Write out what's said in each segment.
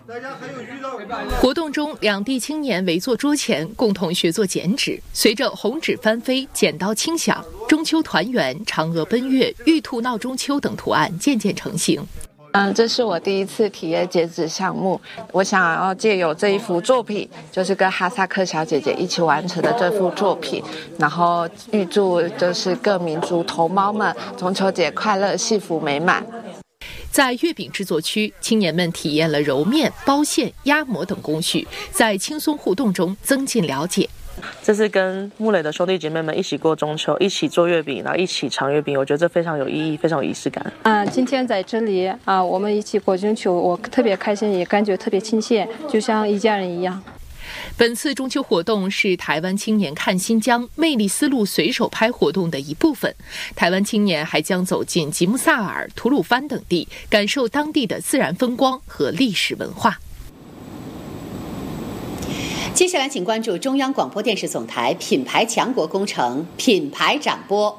活动中，两地青年围坐桌前，共同学做剪纸。随着红纸翻飞、剪刀轻响，中秋团圆、嫦娥奔月、玉兔闹中秋等图案渐渐成型。 这是我第一次体验剪纸项目，我想要借由这一幅作品，就是跟哈萨克小姐姐一起完成的这幅作品，然后预祝就是各民族同胞们中秋节快乐、幸福美满。 在月饼制作区，青年们体验了揉面、包馅、压模等工序，在轻松互动中增进了解。 这是跟木磊的兄弟姐妹们一起过中秋，一起做月饼，然后一起尝月饼，我觉得这非常有意义，非常有仪式感。 今天在这里我们一起过中秋，我特别开心，也感觉特别亲切，就像一家人一样。 本次中秋活动是台湾青年看新疆魅力丝路随手拍活动的一部分。台湾青年还将走进吉木萨尔、吐鲁番等地，感受当地的自然风光和历史文化。 接下来请关注中央广播电视总台品牌强国工程品牌展播。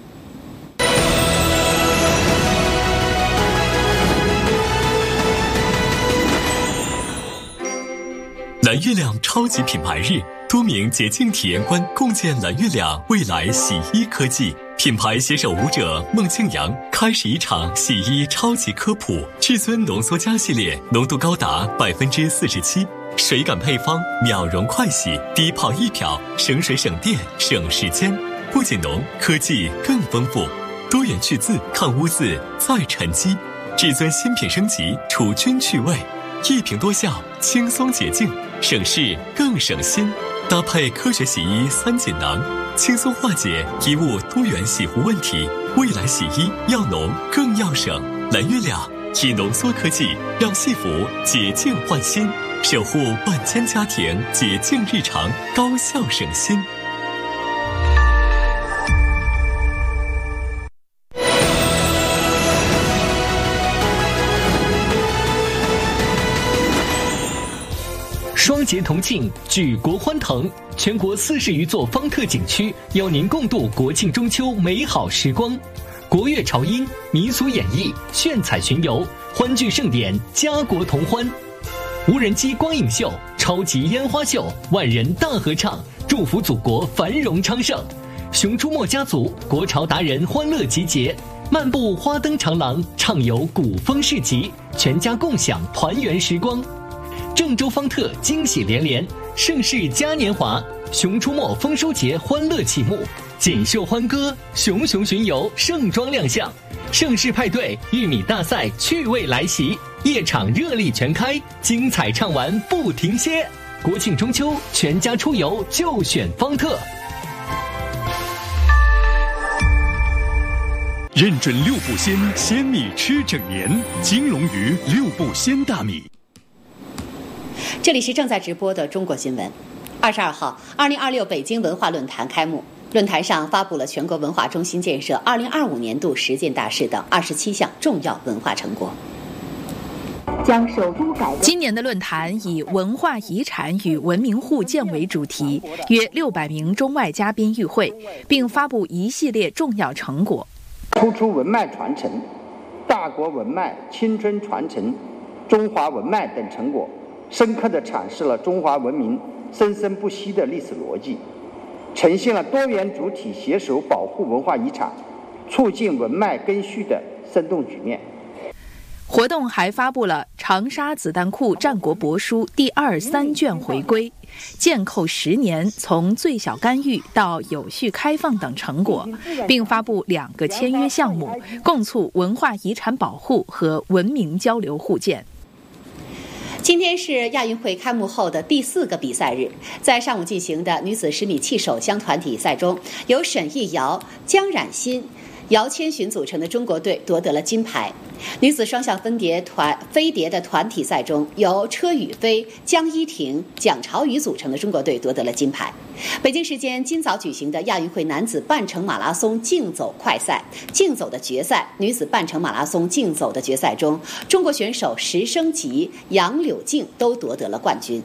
蓝月亮超级品牌日，多名洁净体验官共建蓝月亮未来洗衣科技。品牌携手舞者孟庆阳开始一场洗衣超级科普。至尊浓缩镓系列浓度高达47%，水感配方，秒溶快洗，低泡一漂，省水省电省时间。不仅浓，科技更丰富，多元去渍抗污渍再沉积。至尊新品升级，除菌去味，一瓶多效，轻松洁净，省事更省心。搭配科学洗衣3锦囊，轻松化解衣物多元洗护问题。未来洗衣要浓更要省，蓝月亮以浓缩科技让戏服洁净换新，守护万千家庭洁净日常，高效省心。 双节同庆，举国欢腾，全国40余座方特景区邀您共度国庆中秋美好时光。国乐潮音、民俗演绎、炫彩巡游，欢聚盛典，家国同欢。无人机光影秀、超级烟花秀、万人大合唱，祝福祖国繁荣昌盛。熊出没家族、国潮达人欢乐集结，漫步花灯长廊，畅游古风市集，全家共享团圆时光。郑州方特惊喜连连，盛世嘉年华，熊出没丰收节欢乐启幕，锦绣欢歌，熊熊巡游盛装亮相，盛世派对玉米大赛趣味来袭，夜场热力全开，精彩畅玩不停歇。国庆中秋，全家出游就选方特。 认准6步鲜，鲜米吃整年。金龙鱼6步鲜大米。 这里是正在直播的中国新闻。22号，2026北京文化论坛开幕。论坛上发布了全国文化中心建设2025年度实践大事等27项重要文化成果。 将首都改革。今年的论坛以文化遗产与文明互鉴为主题，约600名中外嘉宾与会，并发布一系列重要成果。 突出文脉传承、大国文脉、青春传承、中华文脉等成果，深刻地阐释了中华文明生生不息的历史逻辑，呈现了多元主体携手保护文化遗产、促进文脉根续的生动局面。 活动还发布了长沙子弹库战国帛书第2、3卷回归、建寇10年从最小干预到有序开放等成果，并发布2个签约项目，共促文化遗产保护和文明交流互鉴。 今天是亚运会开幕后的第4个比赛日，在上午进行的女子10米气手枪团体赛中，由沈艺瑶、江冉欣、姚千寻组成的中国队夺得了金牌。女子双项飞碟的团体赛中，由车宇飞、江一婷、蒋朝宇组成的中国队夺得了金牌。北京时间今早举行的亚运会男子半程马拉松竞走快赛竞走的决赛，女子半程马拉松竞走的决赛中，中国选手石生吉、杨柳静都夺得了冠军。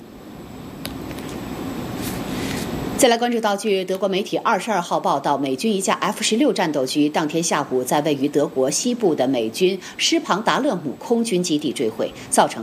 再来关注到，据德国媒体22号报道，美军一架 F-16战斗机当天下午在位于德国西部的美军施庞达勒姆空军基地坠毁，造成